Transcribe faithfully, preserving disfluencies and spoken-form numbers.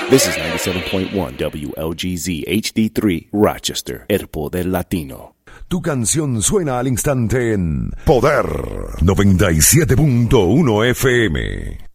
This is ninety-seven point one W L G Z H D three, Rochester, el poder latino. Tu canción suena al instante en Poder noventa y siete punto uno F M.